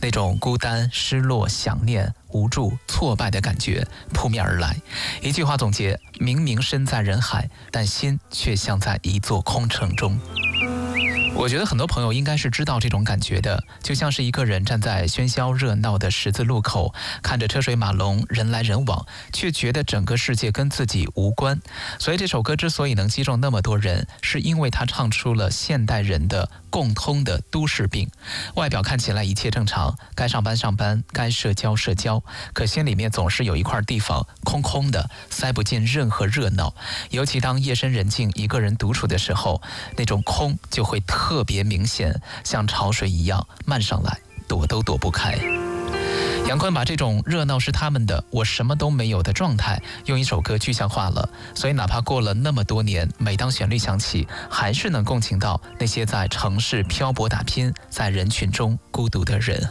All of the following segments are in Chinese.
那种孤单、失落、想念、无助、挫败的感觉扑面而来。一句话总结：明明身在人海，但心却像在一座空城中。我觉得很多朋友应该是知道这种感觉的，就像是一个人站在喧嚣热闹的十字路口，看着车水马龙、人来人往，却觉得整个世界跟自己无关。所以这首歌之所以能击中那么多人，是因为它唱出了现代人的共通的都市病。外表看起来一切正常，该上班上班，该社交社交，可心里面总是有一块地方空空的，塞不进任何热闹。尤其当夜深人静，一个人独处的时候，那种空就会特别明显，像潮水一样漫上来，躲都躲不开。杨坤把这种热闹是他们的，我什么都没有的状态，用一首歌具象化了。所以哪怕过了那么多年，每当旋律响起，还是能共情到那些在城市漂泊打拼，在人群中孤独的人。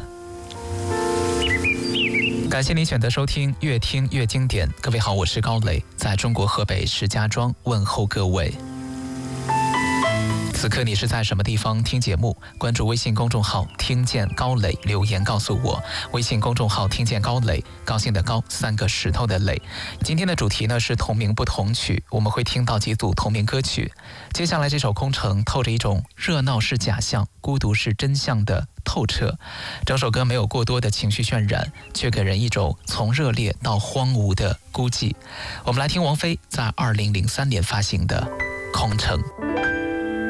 感谢您选择收听越听越经典。各位好，我是高磊，在中国河北石家庄问候各位。此刻你是在什么地方听节目？关注微信公众号听见高磊，留言告诉我。微信公众号听见高磊，高兴的高，三个石头的磊。今天的主题呢是同名不同曲，我们会听到几组同名歌曲。接下来这首空城透着一种热闹是假象，孤独是真相的透彻。整首歌没有过多的情绪渲染，却给人一种从热烈到荒芜的孤寂。我们来听王菲在2003年发行的《空城》。